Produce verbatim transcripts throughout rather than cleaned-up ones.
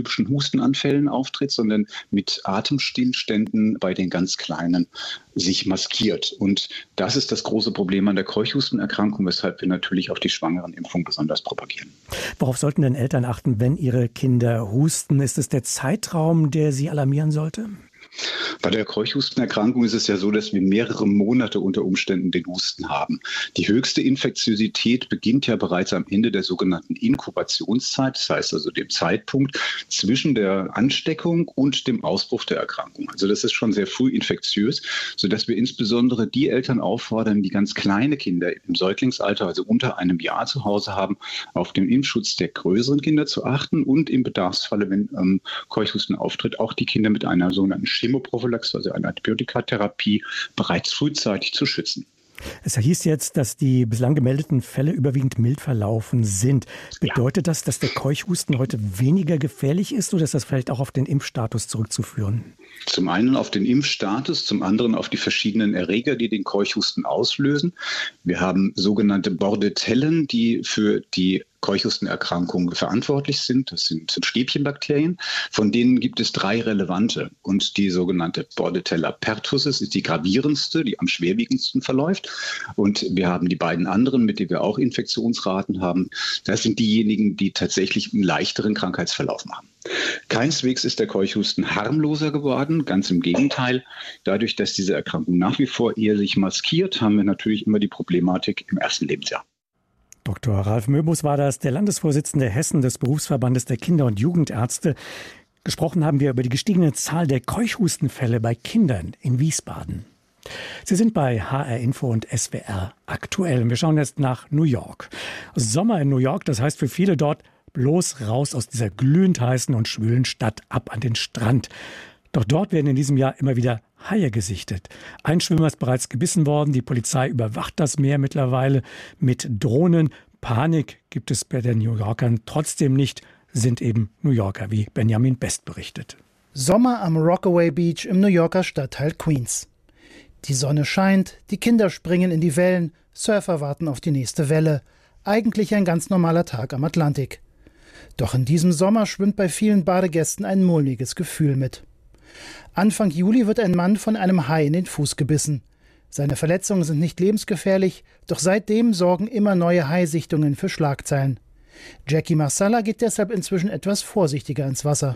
typischen Hustenanfällen auftritt, sondern mit Atemstillständen bei den ganz Kleinen sich maskiert. Und das ist das große Problem an der Keuchhustenerkrankung, weshalb wir natürlich auch die Schwangerenimpfung besonders propagieren. Worauf sollten denn Eltern achten, wenn ihre Kinder husten? Ist es der Zeitraum, der sie alarmieren sollte? Bei der Keuchhustenerkrankung ist es ja so, dass wir mehrere Monate unter Umständen den Husten haben. Die höchste Infektiosität beginnt ja bereits am Ende der sogenannten Inkubationszeit, das heißt also dem Zeitpunkt zwischen der Ansteckung und dem Ausbruch der Erkrankung. Also das ist schon sehr früh infektiös, sodass wir insbesondere die Eltern auffordern, die ganz kleine Kinder im Säuglingsalter, also unter einem Jahr zu Hause haben, auf den Impfschutz der größeren Kinder zu achten und im Bedarfsfalle, wenn ähm, Keuchhusten auftritt, auch die Kinder mit einer sogenannten Chemoprophylaxe, also eine Antibiotikatherapie, bereits frühzeitig zu schützen. Es hieß jetzt, dass die bislang gemeldeten Fälle überwiegend mild verlaufen sind. Bedeutet ja. das, dass der Keuchhusten heute weniger gefährlich ist oder ist das vielleicht auch auf den Impfstatus zurückzuführen? Zum einen auf den Impfstatus, zum anderen auf die verschiedenen Erreger, die den Keuchhusten auslösen. Wir haben sogenannte Bordetellen, die für die Keuchhustenerkrankungen verantwortlich sind. Das sind Stäbchenbakterien. Von denen gibt es drei relevante. Und die sogenannte Bordetella pertussis ist die gravierendste, die am schwerwiegendsten verläuft. Und wir haben die beiden anderen, mit denen wir auch Infektionsraten haben. Das sind diejenigen, die tatsächlich einen leichteren Krankheitsverlauf machen. Keineswegs ist der Keuchhusten harmloser geworden, ganz im Gegenteil. Dadurch, dass diese Erkrankung nach wie vor eher sich maskiert, haben wir natürlich immer die Problematik im ersten Lebensjahr. Doktor Ralf Möbus war das, der Landesvorsitzende Hessen des Berufsverbandes der Kinder- und Jugendärzte. Gesprochen haben wir über die gestiegene Zahl der Keuchhustenfälle bei Kindern in Wiesbaden. Sie sind bei H R Info und S W R aktuell. Wir schauen jetzt nach New York. Sommer in New York, das heißt für viele dort bloß raus aus dieser glühend heißen und schwülen Stadt, ab an den Strand. Doch dort werden in diesem Jahr immer wieder Haie gesichtet. Ein Schwimmer ist bereits gebissen worden. Die Polizei überwacht das Meer mittlerweile mit Drohnen. Panik gibt es bei den New Yorkern trotzdem nicht, sind eben New Yorker, wie Benjamin Best berichtet. Sommer am Rockaway Beach im New Yorker Stadtteil Queens. Die Sonne scheint, die Kinder springen in die Wellen, Surfer warten auf die nächste Welle. Eigentlich ein ganz normaler Tag am Atlantik. Doch in diesem Sommer schwimmt bei vielen Badegästen ein mulmiges Gefühl mit. Anfang Juli wird ein Mann von einem Hai in den Fuß gebissen. Seine Verletzungen sind nicht lebensgefährlich, doch seitdem sorgen immer neue Haisichtungen für Schlagzeilen. Jackie Marsala geht deshalb inzwischen etwas vorsichtiger ins Wasser.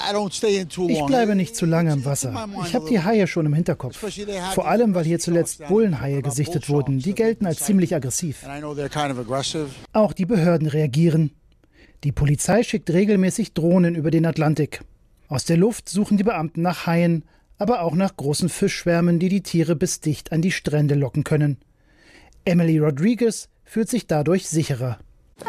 Ich bleibe nicht zu lange im Wasser. Ich habe die Haie schon im Hinterkopf. Vor allem, weil hier zuletzt Bullenhaie gesichtet wurden. Die gelten als ziemlich aggressiv. Auch die Behörden reagieren. Die Polizei schickt regelmäßig Drohnen über den Atlantik. Aus der Luft suchen die Beamten nach Haien, aber auch nach großen Fischschwärmen, die die Tiere bis dicht an die Strände locken können. Emily Rodriguez fühlt sich dadurch sicherer.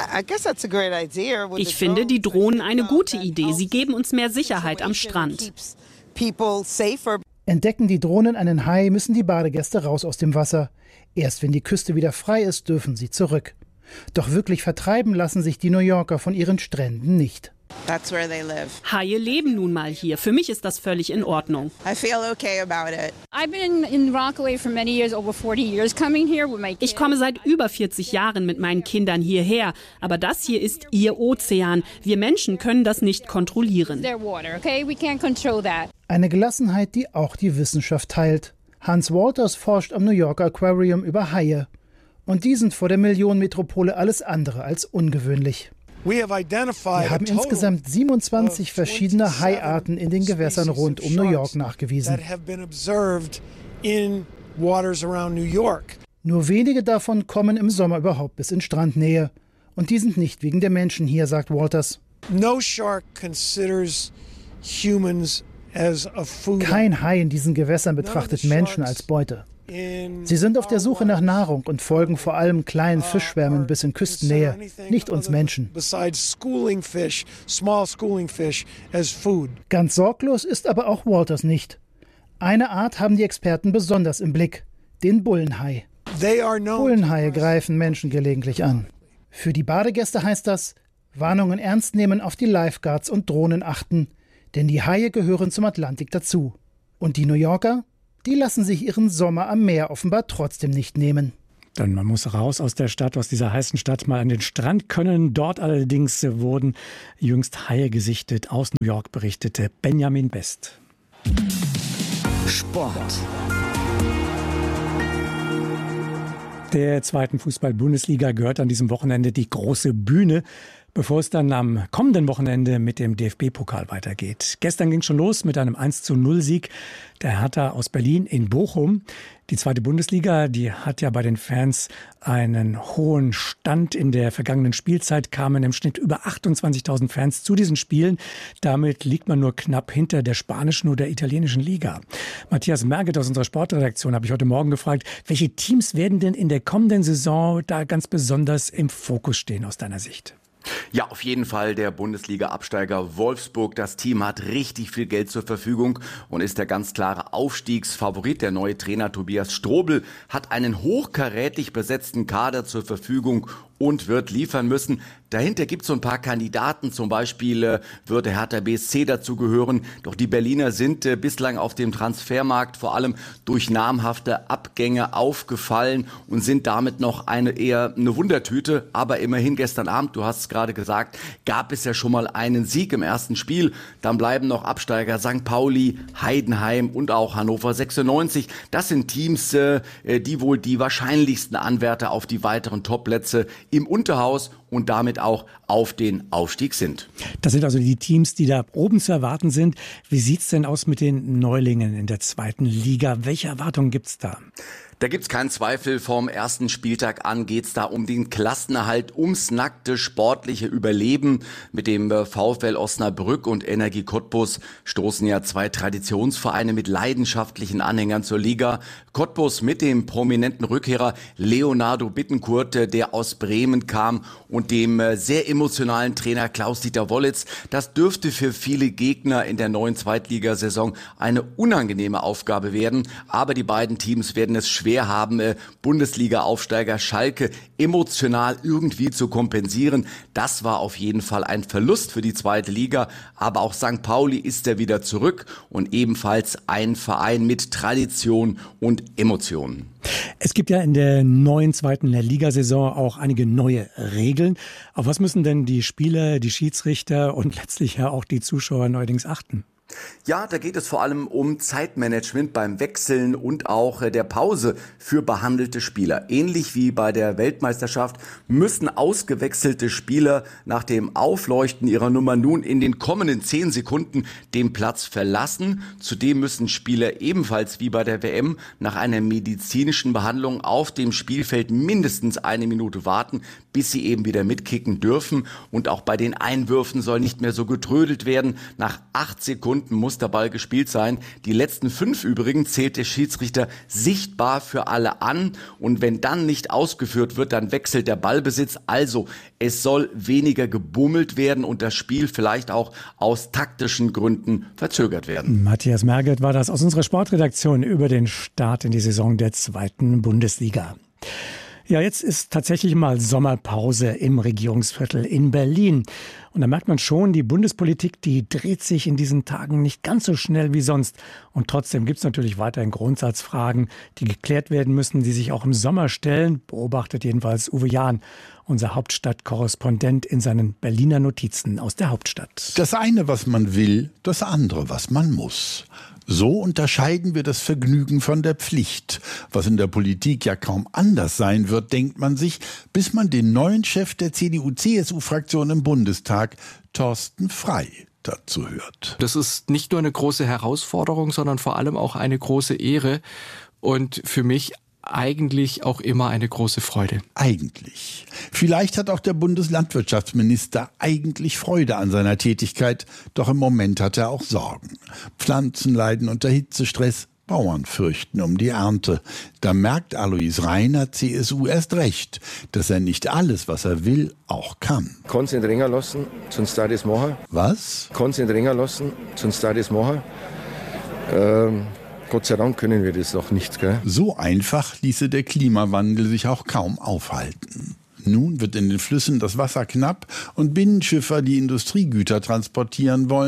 Ich finde die Drohnen eine gute Idee. Sie geben uns mehr Sicherheit am Strand. Entdecken die Drohnen einen Hai, müssen die Badegäste raus aus dem Wasser. Erst wenn die Küste wieder frei ist, dürfen sie zurück. Doch wirklich vertreiben lassen sich die New Yorker von ihren Stränden nicht. Haie leben nun mal hier. Für mich ist das völlig in Ordnung. Ich komme seit über vierzig Jahren mit meinen Kindern hierher. Aber das hier ist ihr Ozean. Wir Menschen können das nicht kontrollieren. Eine Gelassenheit, die auch die Wissenschaft teilt. Hans Walters forscht am New Yorker Aquarium über Haie. Und die sind vor der Millionenmetropole alles andere als ungewöhnlich. Wir haben insgesamt siebenundzwanzig verschiedene Haiarten in den Gewässern rund um New York nachgewiesen. Nur wenige davon kommen im Sommer überhaupt bis in Strandnähe. Und die sind nicht wegen der Menschen hier, sagt Walters. Kein Hai in diesen Gewässern betrachtet Menschen als Beute. Sie sind auf der Suche nach Nahrung und folgen vor allem kleinen Fischschwärmen bis in Küstennähe, nicht uns Menschen. Ganz sorglos ist aber auch Walters nicht. Eine Art haben die Experten besonders im Blick, den Bullenhai. Bullenhaie greifen Menschen gelegentlich an. Für die Badegäste heißt das, Warnungen ernst nehmen, auf die Lifeguards und Drohnen achten, denn die Haie gehören zum Atlantik dazu. Und die New Yorker? Die lassen sich ihren Sommer am Meer offenbar trotzdem nicht nehmen. Denn man muss raus aus der Stadt, aus dieser heißen Stadt, mal an den Strand können. Dort allerdings wurden jüngst Haie gesichtet. Aus New York berichtete Benjamin Best. Sport. Der zweiten Fußball-Bundesliga gehört an diesem Wochenende die große Bühne, bevor es dann am kommenden Wochenende mit dem D F B-Pokal weitergeht. Gestern ging es schon los mit einem eins zu null Sieg der Hertha aus Berlin in Bochum. Die zweite Bundesliga, die hat ja bei den Fans einen hohen Stand. In der vergangenen Spielzeit kamen im Schnitt über achtundzwanzigtausend Fans zu diesen Spielen. Damit liegt man nur knapp hinter der spanischen oder italienischen Liga. Matthias Merget aus unserer Sportredaktion habe ich heute Morgen gefragt, welche Teams werden denn in der kommenden Saison da ganz besonders im Fokus stehen aus deiner Sicht? Ja, auf jeden Fall der Bundesliga-Absteiger Wolfsburg. Das Team hat richtig viel Geld zur Verfügung und ist der ganz klare Aufstiegsfavorit. Der neue Trainer Tobias Strobel hat einen hochkarätig besetzten Kader zur Verfügung und wird liefern müssen. Dahinter gibt es so ein paar Kandidaten, zum Beispiel äh, würde Hertha B S C dazu gehören. Doch die Berliner sind äh, bislang auf dem Transfermarkt vor allem durch namhafte Abgänge aufgefallen und sind damit noch eine eher eine Wundertüte. Aber immerhin gestern Abend, du hast es gerade gesagt, gab es ja schon mal einen Sieg im ersten Spiel. Dann bleiben noch Absteiger Sankt Pauli, Heidenheim und auch Hannover sechsundneunzig. Das sind Teams, äh, die wohl die wahrscheinlichsten Anwärter auf die weiteren Topplätze im Unterhaus und damit auch auf den Aufstieg sind. Das sind also die Teams, die da oben zu erwarten sind. Wie sieht's denn aus mit den Neulingen in der zweiten Liga? Welche Erwartungen gibt's da? Da gibt's keinen Zweifel, vom ersten Spieltag an geht's da um den Klassenerhalt, ums nackte sportliche Überleben. Mit dem VfL Osnabrück und Energie Cottbus stoßen ja zwei Traditionsvereine mit leidenschaftlichen Anhängern zur Liga. Cottbus mit dem prominenten Rückkehrer Leonardo Bittencourt, der aus Bremen kam, und dem sehr emotionalen Trainer Klaus-Dieter Wollitz. Das dürfte für viele Gegner in der neuen Zweitligasaison eine unangenehme Aufgabe werden. Aber die beiden Teams werden es schwer haben, Bundesliga-Aufsteiger Schalke emotional irgendwie zu kompensieren. Das war auf jeden Fall ein Verlust für die zweite Liga. Aber auch Sankt Pauli ist ja wieder zurück und ebenfalls ein Verein mit Tradition und Emotionen. Es gibt ja in der neuen zweiten Ligasaison auch einige neue Regeln. Auf was müssen denn die Spieler, die Schiedsrichter und letztlich ja auch die Zuschauer neuerdings achten? Ja, da geht es vor allem um Zeitmanagement beim Wechseln und auch der Pause für behandelte Spieler. Ähnlich wie bei der Weltmeisterschaft müssen ausgewechselte Spieler nach dem Aufleuchten ihrer Nummer nun in den kommenden zehn Sekunden den Platz verlassen. Zudem müssen Spieler ebenfalls wie bei der W M nach einer medizinischen Behandlung auf dem Spielfeld mindestens eine Minute warten, bis sie eben wieder mitkicken dürfen. Und auch bei den Einwürfen soll nicht mehr so getrödelt werden. Nach acht Sekunden muss der Ball gespielt sein. Die letzten fünf übrigens zählt der Schiedsrichter sichtbar für alle an. Und wenn dann nicht ausgeführt wird, dann wechselt der Ballbesitz. Also es soll weniger gebummelt werden und das Spiel vielleicht auch aus taktischen Gründen verzögert werden. Matthias Merget war das aus unserer Sportredaktion über den Start in die Saison der zweiten Bundesliga. Ja, jetzt ist tatsächlich mal Sommerpause im Regierungsviertel in Berlin. Und da merkt man schon, die Bundespolitik, die dreht sich in diesen Tagen nicht ganz so schnell wie sonst. Und trotzdem gibt es natürlich weiterhin Grundsatzfragen, die geklärt werden müssen, die sich auch im Sommer stellen, beobachtet jedenfalls Uwe Jahn, unser Hauptstadtkorrespondent, in seinen Berliner Notizen aus der Hauptstadt. Das eine, was man will, das andere, was man muss. So unterscheiden wir das Vergnügen von der Pflicht. Was in der Politik ja kaum anders sein wird, denkt man sich, bis man den neuen Chef der C D U C S U-Fraktion im Bundestag, Thorsten Frey, dazu hört. Das ist nicht nur eine große Herausforderung, sondern vor allem auch eine große Ehre und für mich eigentlich auch immer eine große Freude. Eigentlich. Vielleicht hat auch der Bundeslandwirtschaftsminister eigentlich Freude an seiner Tätigkeit, doch im Moment hat er auch Sorgen. Pflanzen leiden unter Hitzestress, Bauern fürchten um die Ernte. Da merkt Alois Reiner, C S U, erst recht, dass er nicht alles, was er will, auch kann. Konzentrieren lassen, sonst da das machen. Was? Konzentrieren lassen, sonst da das machen. Ähm... Gott sei Dank können wir das noch nicht, gell? So einfach ließe der Klimawandel sich auch kaum aufhalten. Nun wird in den Flüssen das Wasser knapp und Binnenschiffer, die Industriegüter transportieren wollen,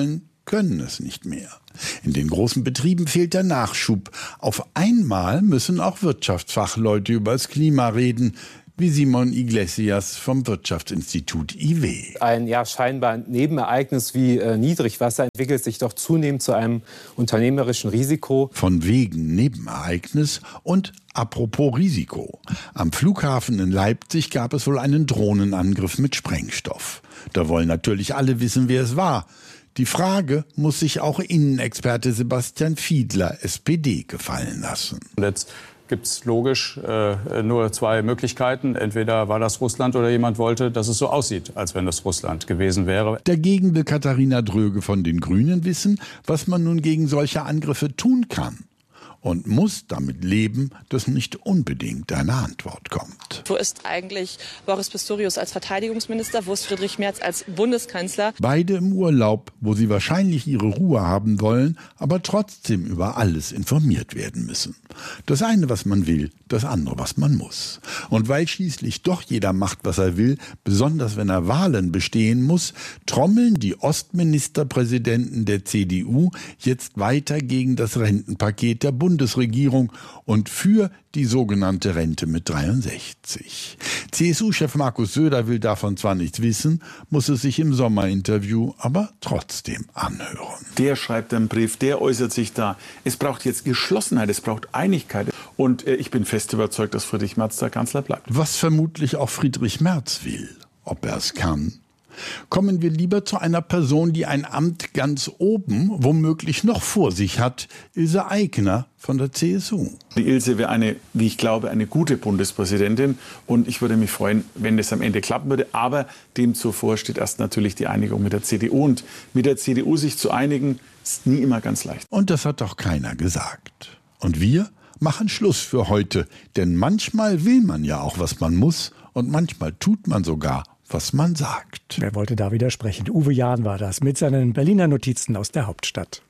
können es nicht mehr. In den großen Betrieben fehlt der Nachschub. Auf einmal müssen auch Wirtschaftsfachleute über das Klima reden, wie Simon Iglesias vom Wirtschaftsinstitut I W. Ein ja scheinbar Nebenereignis wie äh, Niedrigwasser entwickelt sich doch zunehmend zu einem unternehmerischen Risiko. Von wegen Nebenereignis und apropos Risiko. Am Flughafen in Leipzig gab es wohl einen Drohnenangriff mit Sprengstoff. Da wollen natürlich alle wissen, wer es war. Die Frage muss sich auch Innenexperte Sebastian Fiedler, S P D, gefallen lassen. Jetzt gibt es logisch äh, nur zwei Möglichkeiten. Entweder war das Russland oder jemand wollte, dass es so aussieht, als wenn das Russland gewesen wäre. Dagegen will Katharina Dröge von den Grünen wissen, was man nun gegen solche Angriffe tun kann. Und muss damit leben, dass nicht unbedingt eine Antwort kommt. Wo ist eigentlich Boris Pistorius als Verteidigungsminister? Wo ist Friedrich Merz als Bundeskanzler? Beide im Urlaub, wo sie wahrscheinlich ihre Ruhe haben wollen, aber trotzdem über alles informiert werden müssen. Das eine, was man will, das andere, was man muss. Und weil schließlich doch jeder macht, was er will, besonders wenn er Wahlen bestehen muss, trommeln die Ostministerpräsidenten der C D U jetzt weiter gegen das Rentenpaket der Bundesregierung und für die sogenannte Rente mit dreiundsechzig. C S U-Chef Markus Söder will davon zwar nichts wissen, muss es sich im Sommerinterview aber trotzdem anhören. Der schreibt einen Brief, der äußert sich da. Es braucht jetzt Geschlossenheit, es braucht Einigkeit. Und äh, ich bin fest überzeugt, dass Friedrich Merz der Kanzler bleibt. Was vermutlich auch Friedrich Merz will, ob er es kann. Kommen wir lieber zu einer Person, die ein Amt ganz oben, womöglich noch vor sich hat, Ilse Aigner von der C S U. Die Ilse wäre eine, wie ich glaube, eine gute Bundespräsidentin. Und ich würde mich freuen, wenn das am Ende klappen würde. Aber dem zuvor steht erst natürlich die Einigung mit der C D U. Und mit der C D U sich zu einigen, ist nie immer ganz leicht. Und das hat doch keiner gesagt. Und wir machen Schluss für heute. Denn manchmal will man ja auch, was man muss. Und manchmal tut man sogar, was man sagt. Wer wollte da widersprechen? Uwe Jahn war das mit seinen Berliner Notizen aus der Hauptstadt.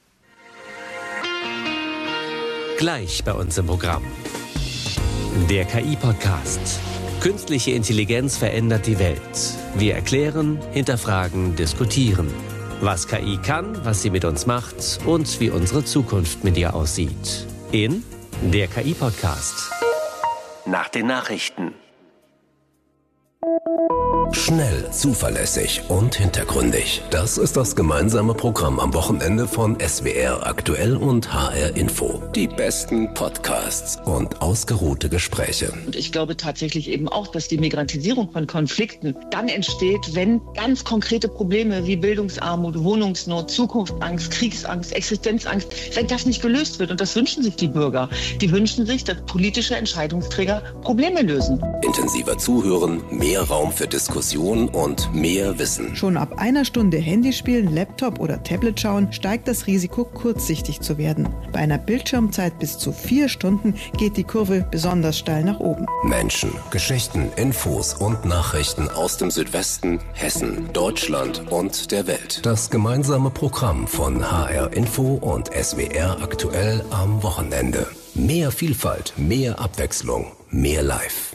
Gleich bei uns im Programm. Der K I-Podcast. Künstliche Intelligenz verändert die Welt. Wir erklären, hinterfragen, diskutieren. Was K I kann, was sie mit uns macht und wie unsere Zukunft mit ihr aussieht. In der K I-Podcast. Nach den Nachrichten. Schnell, zuverlässig und hintergründig. Das ist das gemeinsame Programm am Wochenende von S W R Aktuell und H R Info. Die besten Podcasts und ausgeruhte Gespräche. Und ich glaube tatsächlich eben auch, dass die Migrantisierung von Konflikten dann entsteht, wenn ganz konkrete Probleme wie Bildungsarmut, Wohnungsnot, Zukunftsangst, Kriegsangst, Existenzangst, wenn das nicht gelöst wird. Und das wünschen sich die Bürger. Die wünschen sich, dass politische Entscheidungsträger Probleme lösen. Intensiver zuhören, mehr Raum für Diskussion und mehr Wissen. Schon ab einer Stunde Handyspielen, Laptop oder Tablet schauen, steigt das Risiko, kurzsichtig zu werden. Bei einer Bildschirmzeit bis zu vier Stunden geht die Kurve besonders steil nach oben. Menschen, Geschichten, Infos und Nachrichten aus dem Südwesten, Hessen, Deutschland und der Welt. Das gemeinsame Programm von H R Info und S W R Aktuell am Wochenende. Mehr Vielfalt, mehr Abwechslung, mehr Live.